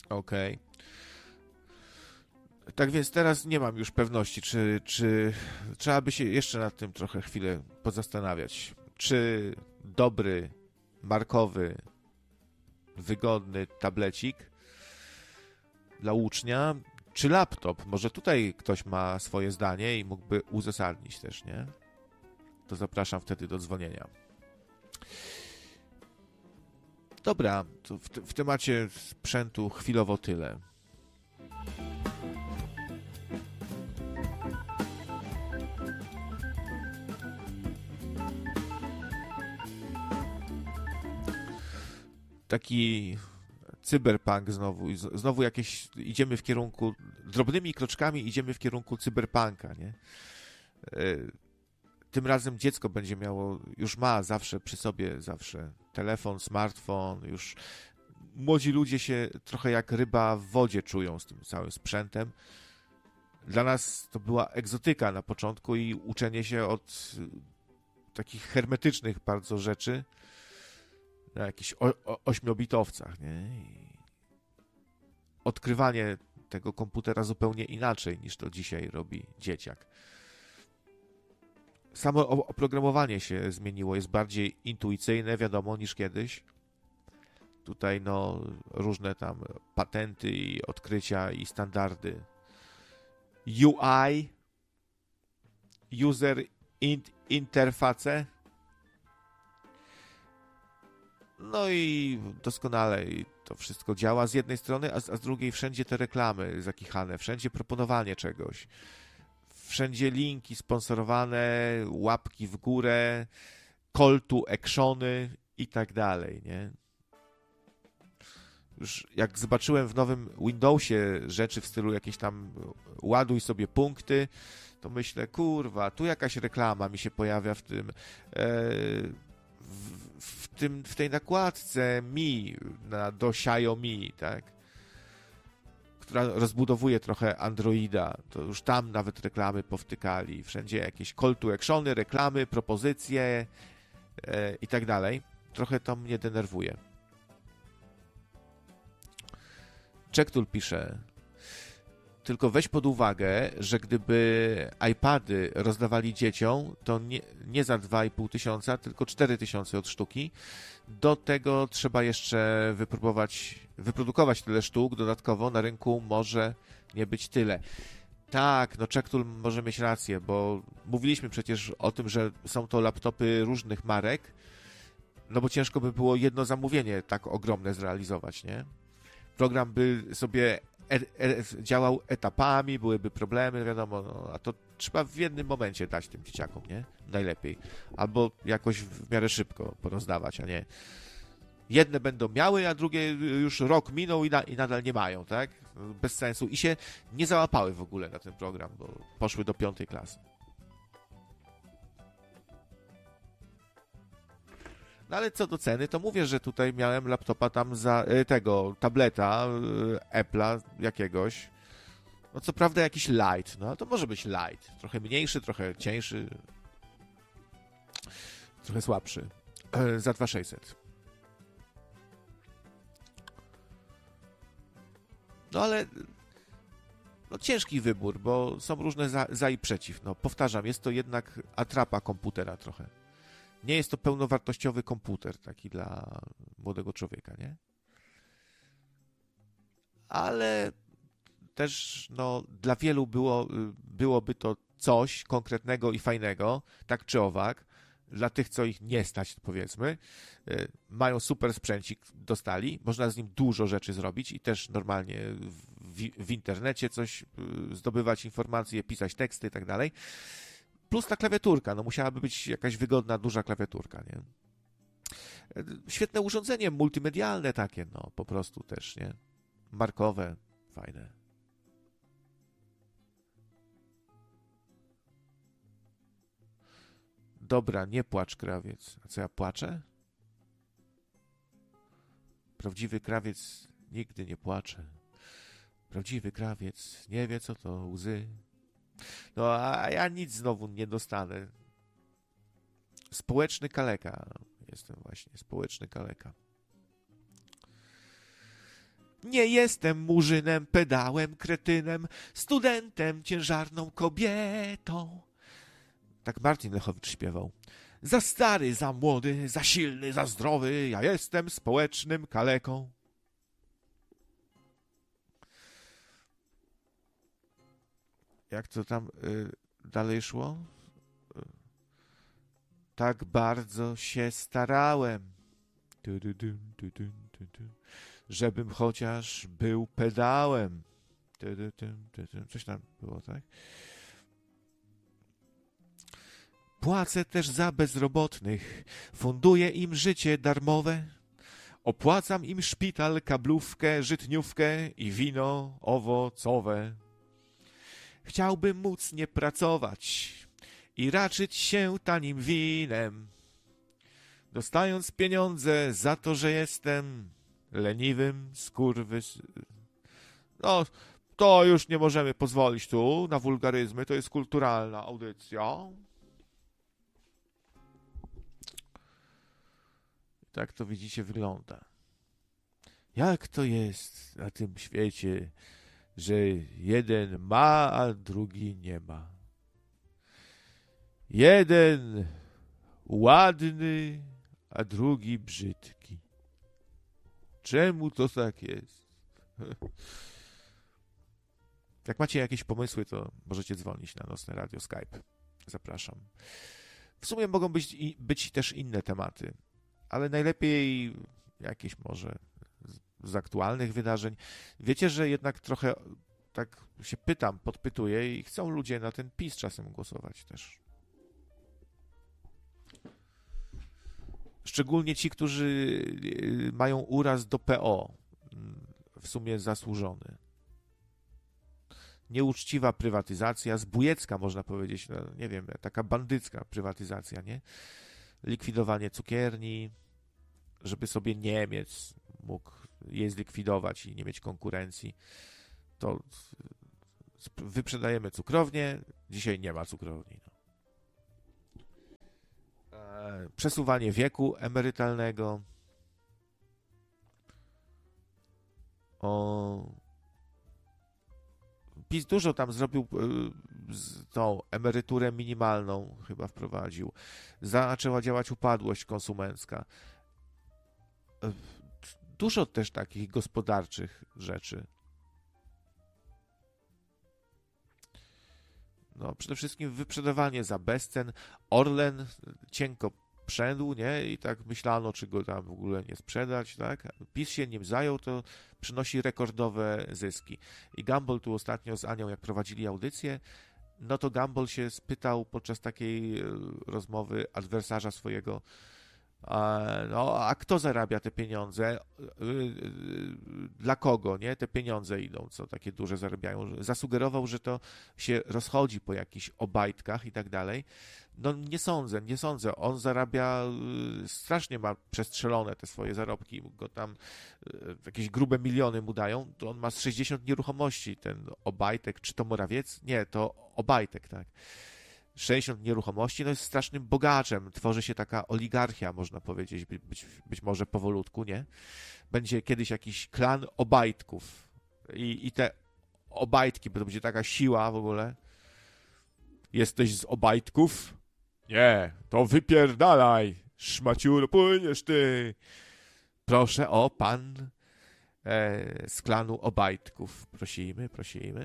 Okej. Tak więc teraz nie mam już pewności, czy trzeba by się jeszcze nad tym trochę chwilę pozastanawiać. Czy dobry, markowy, wygodny tablecik dla ucznia, czy laptop? Może tutaj ktoś ma swoje zdanie i mógłby uzasadnić też, nie? To zapraszam wtedy do dzwonienia. Dobra, to w temacie sprzętu chwilowo tyle. Taki cyberpunk znowu. Znowu jakieś idziemy w kierunku, drobnymi kroczkami idziemy w kierunku cyberpunka, nie? Tym razem dziecko będzie miało, już ma zawsze przy sobie telefon, smartfon, już młodzi ludzie się trochę jak ryba w wodzie czują z tym całym sprzętem. Dla nas to była egzotyka na początku i uczenie się od takich hermetycznych bardzo rzeczy na jakichś ośmiobitowcach, nie? I odkrywanie tego komputera zupełnie inaczej niż to dzisiaj robi dzieciak. Samo oprogramowanie się zmieniło, jest bardziej intuicyjne, wiadomo, niż kiedyś. Tutaj różne tam patenty i odkrycia i standardy. UI, User Interface. No i doskonale to wszystko działa z jednej strony, a z drugiej wszędzie te reklamy zakichane, wszędzie proponowanie czegoś. Wszędzie linki sponsorowane, łapki w górę, call to actiony i tak dalej, nie? Już jak zobaczyłem w nowym Windowsie rzeczy w stylu jakieś tam ładuj sobie punkty, to myślę, kurwa, tu jakaś reklama mi się pojawia w tej nakładce do Xiaomi, tak? Która rozbudowuje trochę Androida, to już tam nawet reklamy powtykali. Wszędzie jakieś call to actiony, reklamy, propozycje i tak dalej. Trochę to mnie denerwuje. Czektul pisze, tylko weź pod uwagę, że gdyby iPady rozdawali dzieciom, to nie za 2,5 tysiąca, tylko 4 tysiące od sztuki. Do tego trzeba jeszcze wyprodukować tyle sztuk, dodatkowo na rynku może nie być tyle. Tak, Czektul może mieć rację, bo mówiliśmy przecież o tym, że są to laptopy różnych marek, bo ciężko by było jedno zamówienie tak ogromne zrealizować, nie? Program by sobie działał etapami, byłyby problemy, wiadomo, a to trzeba w jednym momencie dać tym dzieciakom, nie? Najlepiej. Albo jakoś w miarę szybko porozdawać, a nie jedne będą miały, a drugie już rok minął i nadal nie mają, tak? Bez sensu. I się nie załapały w ogóle na ten program, bo poszły do 5. klasy. No ale co do ceny, to mówię, że tutaj miałem laptopa tam za tableta Apple'a jakiegoś. No co prawda jakiś light, no to może być light. Trochę mniejszy, trochę cieńszy, trochę słabszy. Za 2600. No ale ciężki wybór, bo są różne za i przeciw. Powtarzam, jest to jednak atrapa komputera trochę. Nie jest to pełnowartościowy komputer taki dla młodego człowieka, nie? Ale też dla wielu byłoby to coś konkretnego i fajnego, tak czy owak. Dla tych, co ich nie stać, powiedzmy, mają super sprzęcik, dostali, można z nim dużo rzeczy zrobić i też normalnie w internecie coś zdobywać informacje, pisać teksty i tak dalej. Plus ta klawiaturka, musiałaby być jakaś wygodna, duża klawiaturka, nie? Świetne urządzenie multimedialne takie, po prostu też, nie? Markowe, fajne. Dobra, nie płacz, krawiec. A co, ja płaczę? Prawdziwy krawiec nigdy nie płacze. Prawdziwy krawiec nie wie, co to łzy. A ja nic znowu nie dostanę. Społeczny kaleka. Jestem właśnie społeczny kaleka. Nie jestem murzynem, pedałem, kretynem, studentem, ciężarną kobietą. Tak Martin Lechowicz śpiewał. Za stary, za młody, za silny, za zdrowy, ja jestem społecznym kaleką. Jak to tam dalej szło? Tak bardzo się starałem, żebym chociaż był pedałem. Coś tam było, tak? Płacę też za bezrobotnych, funduję im życie darmowe, opłacam im szpital, kablówkę, żytniówkę i wino owocowe. Chciałbym móc nie pracować i raczyć się tanim winem, dostając pieniądze za to, że jestem leniwym No, to już nie możemy pozwolić tu na wulgaryzmy, to jest kulturalna audycja. Tak to widzicie wygląda. Jak to jest na tym świecie, że jeden ma, a drugi nie ma? Jeden ładny, a drugi brzydki. Czemu to tak jest? Jak macie jakieś pomysły, to możecie dzwonić na Nocne Radio Skype. Zapraszam. W sumie mogą być też inne tematy, ale najlepiej jakieś może z aktualnych wydarzeń. Wiecie, że jednak trochę tak się pytam, podpytuję i chcą ludzie na ten PiS czasem głosować też. Szczególnie ci, którzy mają uraz do PO, w sumie zasłużony. Nieuczciwa prywatyzacja, zbójecka można powiedzieć, no, nie wiem, taka bandycka prywatyzacja, nie? Likwidowanie cukierni, żeby sobie Niemiec mógł je zlikwidować i nie mieć konkurencji. To wyprzedajemy cukrownię, dzisiaj nie ma cukrowni. No. Przesuwanie wieku emerytalnego. PiS dużo tam zrobił, tą emeryturę minimalną chyba wprowadził. Zaczęła działać upadłość konsumencka. Dużo też takich gospodarczych rzeczy. No, przede wszystkim wyprzedawanie za bezcen. Orlen cienko przędł, nie? I tak myślano, czy go tam w ogóle nie sprzedać, tak? PiS się nim zajął, to przynosi rekordowe zyski. I Gumbel tu ostatnio z Anią, jak prowadzili audycję, no to Gumbel się spytał podczas takiej rozmowy adwersarza swojego, a kto zarabia te pieniądze? Dla kogo, nie? Te pieniądze idą, co takie duże zarabiają. Zasugerował, że to się rozchodzi po jakichś obajtkach i tak dalej. No nie sądzę. On zarabia, strasznie ma przestrzelone te swoje zarobki, go tam jakieś grube miliony mu dają, to on ma z 60 nieruchomości, ten Obajtek, czy to Morawiec? Nie, to Obajtek, tak. 60 nieruchomości, no jest strasznym bogaczem. Tworzy się taka oligarchia, można powiedzieć, być może powolutku, nie? Będzie kiedyś jakiś klan Obajtków i te Obajtki, bo to będzie taka siła w ogóle. Jesteś z Obajtków? Nie, to wypierdalaj, szmaciuro, płyniesz ty. Proszę o pan z klanu Obajtków. Prosimy, prosimy.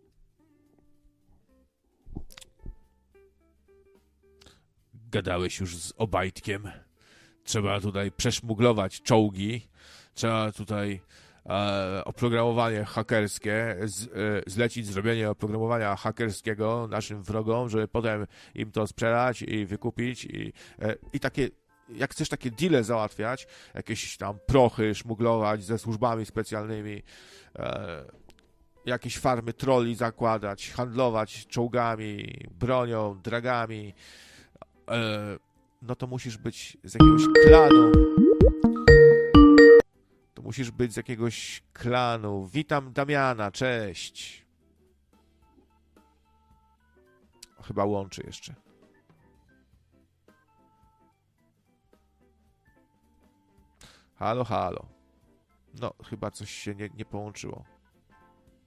Gadałeś już z Obajtkiem. Trzeba tutaj przeszmuglować czołgi. Trzeba tutaj oprogramowanie hakerskie, zlecić zrobienie oprogramowania hakerskiego naszym wrogom, żeby potem im to sprzedać i wykupić i takie, jak chcesz takie deale załatwiać, jakieś tam prochy szmuglować ze służbami specjalnymi, jakieś farmy trolli zakładać, handlować czołgami, bronią, dragami, no to musisz być z jakiegoś klanu. Musisz być z jakiegoś klanu. Witam Damiana, cześć. Chyba łączy jeszcze. Halo, halo. No, chyba coś się nie połączyło.